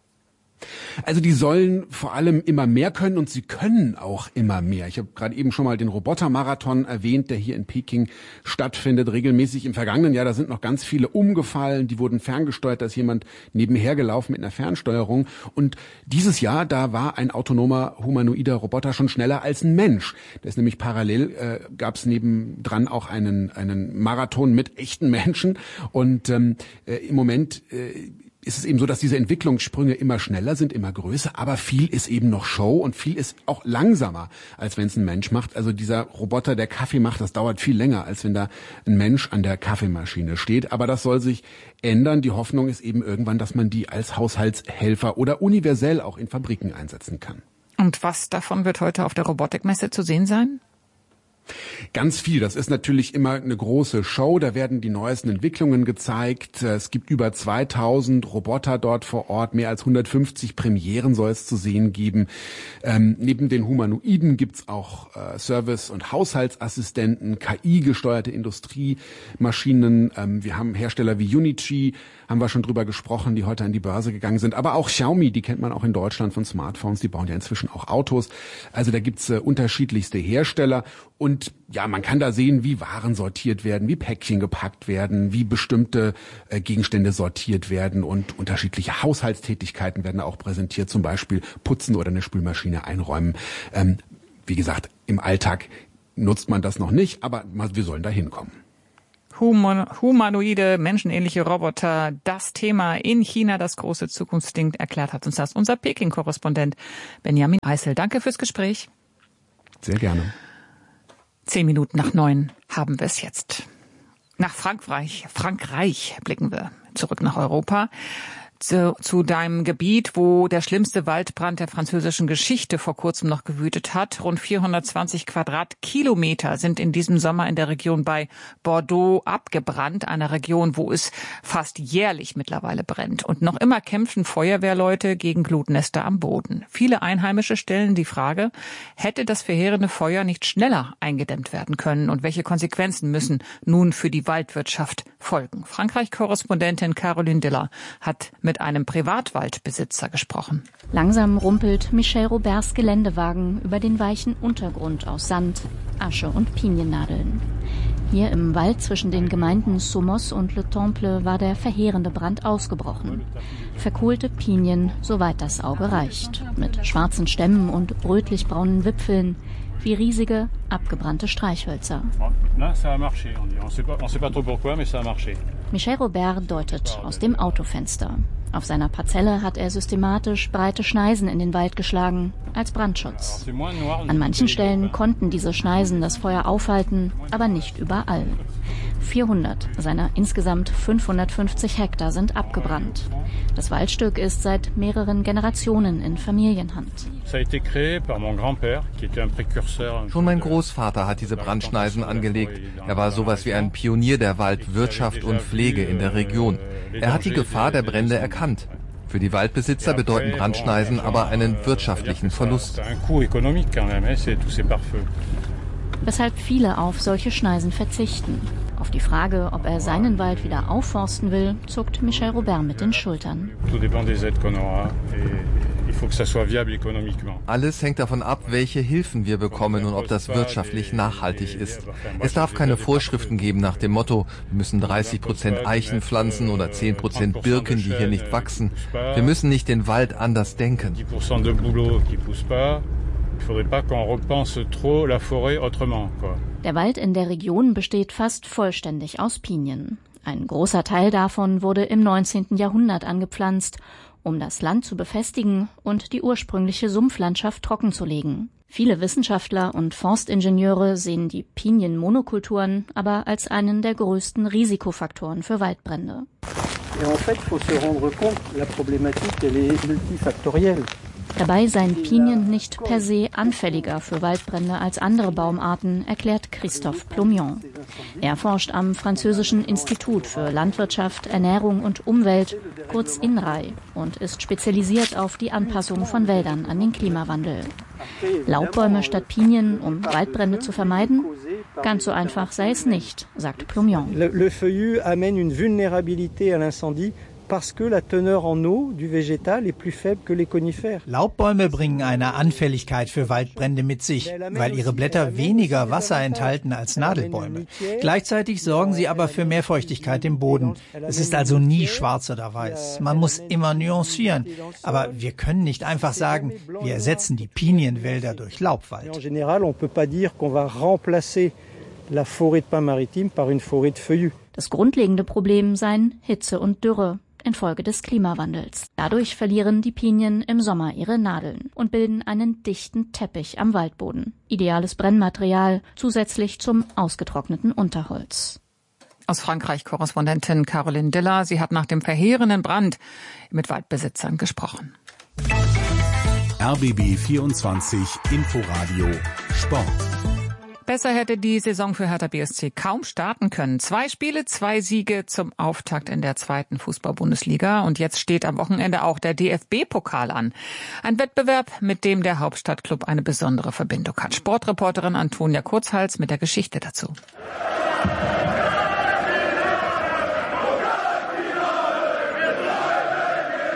Also die sollen vor allem immer mehr können und sie können auch immer mehr. Ich habe gerade eben schon mal den Robotermarathon erwähnt, der hier in Peking stattfindet, regelmäßig im vergangenen Jahr. Da sind noch ganz viele umgefallen, die wurden ferngesteuert, da ist jemand nebenher gelaufen mit einer Fernsteuerung. Und dieses Jahr, da war ein autonomer humanoider Roboter schon schneller als ein Mensch. Da ist nämlich parallel, äh, gab es nebendran auch einen, einen Marathon mit echten Menschen. Und ähm, äh, im Moment äh, ist es eben so, dass diese Entwicklungssprünge immer schneller sind, immer größer, aber viel ist eben noch Show und viel ist auch langsamer, als wenn es ein Mensch macht. Also dieser Roboter, der Kaffee macht, das dauert viel länger, als wenn da ein Mensch an der Kaffeemaschine steht. Aber das soll sich ändern. Die Hoffnung ist eben irgendwann, dass man die als Haushaltshelfer oder universell auch in Fabriken einsetzen kann. Und was davon wird heute auf der Robotikmesse zu sehen sein? Ganz viel. Das ist natürlich immer eine große Show. Da werden die neuesten Entwicklungen gezeigt. Es gibt über zweitausend Roboter dort vor Ort. Mehr als hundertfünfzig Premieren soll es zu sehen geben. Ähm, neben den Humanoiden gibt's auch äh, Service- und Haushaltsassistenten, K I-gesteuerte Industriemaschinen. Ähm, wir haben Hersteller wie Unitree, haben wir schon drüber gesprochen, die heute an die Börse gegangen sind. Aber auch Xiaomi, die kennt man auch in Deutschland von Smartphones. Die bauen ja inzwischen auch Autos. Also da gibt's äh, unterschiedlichste Hersteller. Und ja, man kann da sehen, wie Waren sortiert werden, wie Päckchen gepackt werden, wie bestimmte äh, Gegenstände sortiert werden und unterschiedliche Haushaltstätigkeiten werden auch präsentiert, zum Beispiel putzen oder eine Spülmaschine einräumen. Ähm, wie gesagt, im Alltag nutzt man das noch nicht, aber wir sollen da hinkommen. Humanoide, menschenähnliche Roboter, das Thema in China, das große Zukunftsding, erklärt hat uns das unser Peking-Korrespondent Benjamin Eisel. Danke fürs Gespräch. Sehr gerne. Zehn Minuten nach neun haben wir es jetzt. Nach Frankreich, Frankreich blicken wir zurück nach Europa. Zu, zu deinem Gebiet, wo der schlimmste Waldbrand der französischen Geschichte vor kurzem noch gewütet hat. Rund vierhundertzwanzig Quadratkilometer sind in diesem Sommer in der Region bei Bordeaux abgebrannt, einer Region, wo es fast jährlich mittlerweile brennt. Und noch immer kämpfen Feuerwehrleute gegen Glutnester am Boden. Viele Einheimische stellen die Frage, hätte das verheerende Feuer nicht schneller eingedämmt werden können und welche Konsequenzen müssen nun für die Waldwirtschaft folgen? Frankreich-Korrespondentin Caroline Diller hat mit einem Privatwaldbesitzer gesprochen. Langsam rumpelt Michel Roberts Geländewagen über den weichen Untergrund aus Sand, Asche und Piniennadeln. Hier im Wald zwischen den Gemeinden Somos und Le Temple war der verheerende Brand ausgebrochen. Verkohlte Pinien, soweit das Auge reicht, mit schwarzen Stämmen und rötlich-braunen Wipfeln, wie riesige, abgebrannte Streichhölzer. Michel Robert deutet aus dem Autofenster. Auf seiner Parzelle hat er systematisch breite Schneisen in den Wald geschlagen, als Brandschutz. An manchen Stellen konnten diese Schneisen das Feuer aufhalten, aber nicht überall. vierhundert seiner insgesamt fünfhundertfünfzig Hektar sind abgebrannt. Das Waldstück ist seit mehreren Generationen in Familienhand. Schon mein Großvater hat diese Brandschneisen angelegt. Er war sowas wie ein Pionier der Waldwirtschaft und Pflege in der Region. Er hat die Gefahr der Brände erkannt. Für die Waldbesitzer bedeuten Brandschneisen aber einen wirtschaftlichen Verlust. Weshalb viele auf solche Schneisen verzichten. Auf die Frage, ob er seinen Wald wieder aufforsten will, zuckt Michel Robert mit den Schultern. Alles hängt davon ab, welche Hilfen wir bekommen und ob das wirtschaftlich nachhaltig ist. Es darf keine Vorschriften geben nach dem Motto, wir müssen dreißig Prozent Eichen pflanzen oder zehn Prozent Birken, die hier nicht wachsen. Wir müssen nicht den Wald anders denken. Der Wald in der Region besteht fast vollständig aus Pinien. Ein großer Teil davon wurde im neunzehnten Jahrhundert angepflanzt, um das Land zu befestigen und die ursprüngliche Sumpflandschaft trockenzulegen. Viele Wissenschaftler und Forstingenieure sehen die Pinienmonokulturen aber als einen der größten Risikofaktoren für Waldbrände. Dabei seien Pinien nicht per se anfälliger für Waldbrände als andere Baumarten, erklärt Christophe Plomion. Er forscht am französischen Institut für Landwirtschaft, Ernährung und Umwelt, kurz INRAE, und ist spezialisiert auf die Anpassung von Wäldern an den Klimawandel. Laubbäume statt Pinien, um Waldbrände zu vermeiden? Ganz so einfach sei es nicht, sagt Plomion. Le, le feuillu amène une vulnérabilité à l'incendie. Parce que la teneur en eau du végétal est plus faible que les conifères. Laubbäume bringen eine Anfälligkeit für Waldbrände mit sich, weil ihre Blätter weniger Wasser enthalten als Nadelbäume. Gleichzeitig sorgen sie aber für mehr Feuchtigkeit im Boden. Es ist also nie schwarz oder weiß. Man muss immer nuancieren. Aber wir können nicht einfach sagen, wir ersetzen die Pinienwälder durch Laubwald. En général, on peut pas dire qu'on va remplacer la forêt de pins maritime par une forêt de feuillus. Das grundlegende Problem seien Hitze und Dürre infolge des Klimawandels. Dadurch verlieren die Pinien im Sommer ihre Nadeln und bilden einen dichten Teppich am Waldboden. Ideales Brennmaterial zusätzlich zum ausgetrockneten Unterholz. Aus Frankreich Korrespondentin Caroline Diller. Sie hat nach dem verheerenden Brand mit Waldbesitzern gesprochen. R B B vierundzwanzig Inforadio Sport. Besser hätte die Saison für Hertha B S C kaum starten können. Zwei Spiele, zwei Siege zum Auftakt in der zweiten Fußball-Bundesliga. Und jetzt steht am Wochenende auch der D F B-Pokal an. Ein Wettbewerb, mit dem der Hauptstadtklub eine besondere Verbindung hat. Sportreporterin Antonia Kurzhals mit der Geschichte dazu.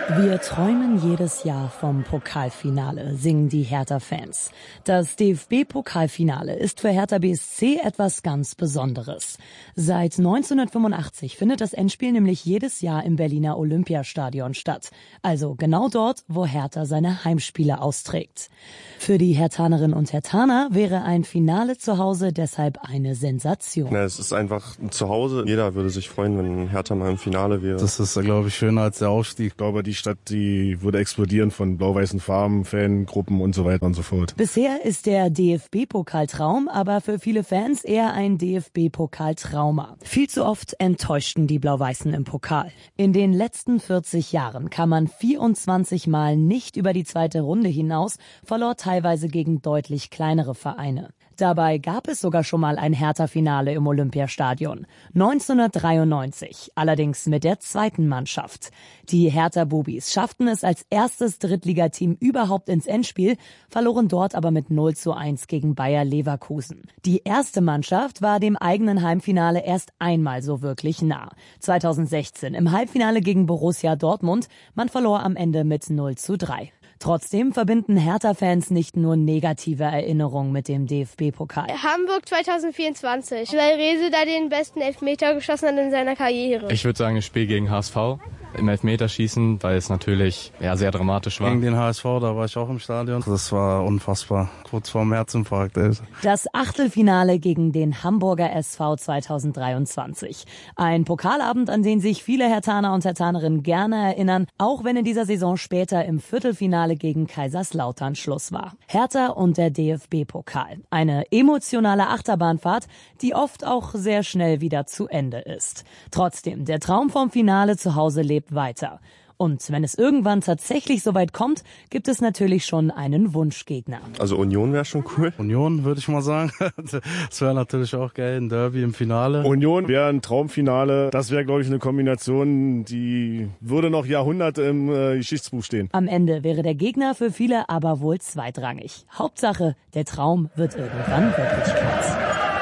Wir träumen jedes Jahr vom Pokalfinale, singen die Hertha-Fans. Das D F B-Pokalfinale ist für Hertha B S C etwas ganz Besonderes. Seit neunzehnhundertfünfundachtzig findet das Endspiel nämlich jedes Jahr im Berliner Olympiastadion statt. Also genau dort, wo Hertha seine Heimspiele austrägt. Für die Herthanerinnen und Herthaner wäre ein Finale zu Hause deshalb eine Sensation. Na, es ist einfach zu Hause. Jeder würde sich freuen, wenn Hertha mal im Finale wäre. Das ist, glaube ich, schöner als der Aufstieg. Ich glaube, die Stadt, die würde explodieren von blau-weißen Farben, Fangruppen und so weiter und so fort. Bisher ist der D F B-Pokaltraum aber für viele Fans eher ein D F B-Pokaltrauma. Viel zu oft enttäuschten die Blau-Weißen im Pokal. In den letzten vierzig Jahren kam man vierundzwanzig Mal nicht über die zweite Runde hinaus, verlor teilweise gegen deutlich kleinere Vereine. Dabei gab es sogar schon mal ein Hertha-Finale im Olympiastadion. neunzehnhundertdreiundneunzig, allerdings mit der zweiten Mannschaft. Die Hertha-Bubis schafften es als erstes Drittligateam überhaupt ins Endspiel, verloren dort aber mit null zu eins gegen Bayer Leverkusen. Die erste Mannschaft war dem eigenen Heimfinale erst einmal so wirklich nah. zweitausendsechzehn im Halbfinale gegen Borussia Dortmund. Man verlor am Ende mit null zu drei. Trotzdem verbinden Hertha-Fans nicht nur negative Erinnerungen mit dem D F B-Pokal. Hamburg zweitausendvierundzwanzig, weil Rehse da den besten Elfmeter geschossen hat in seiner Karriere. Ich würde sagen, ich spiele gegen H S V. Im Elfmeterschießen, weil es natürlich ja, sehr dramatisch war. Gegen den H S V, da war ich auch im Stadion. Das war unfassbar. Kurz vorm Herzinfarkt. Ey. Das Achtelfinale gegen den Hamburger S V zweitausenddreiundzwanzig. Ein Pokalabend, an den sich viele Herthaner und Herthanerinnen gerne erinnern, auch wenn in dieser Saison später im Viertelfinale gegen Kaiserslautern Schluss war. Hertha und der D F B-Pokal. Eine emotionale Achterbahnfahrt, die oft auch sehr schnell wieder zu Ende ist. Trotzdem, der Traum vom Finale zu Hause lebt weiter. Und wenn es irgendwann tatsächlich soweit kommt, gibt es natürlich schon einen Wunschgegner. Also Union wäre schon cool. Union, würde ich mal sagen. Das wäre natürlich auch geil, ein Derby im Finale. Union wäre ein Traumfinale. Das wäre, glaube ich, eine Kombination, die würde noch Jahrhunderte im äh, Geschichtsbuch stehen. Am Ende wäre der Gegner für viele aber wohl zweitrangig. Hauptsache, der Traum wird irgendwann Wirklichkeit.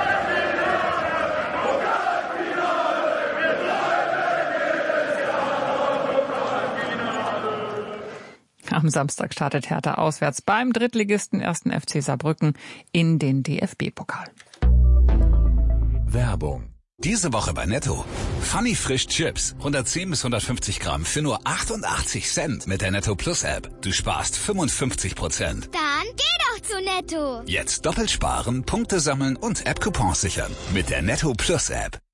Am Samstag startet Hertha auswärts beim Drittligisten ersten F C Saarbrücken in den D F B-Pokal. Werbung. Diese Woche bei Netto. Funny Frisch Chips. hundertzehn bis hundertfünfzig Gramm für nur achtundachtzig Cent mit der Netto Plus App. Du sparst fünfundfünfzig Prozent. Dann geh doch zu Netto. Jetzt doppelt sparen, Punkte sammeln und App-Coupons sichern. Mit der Netto Plus App.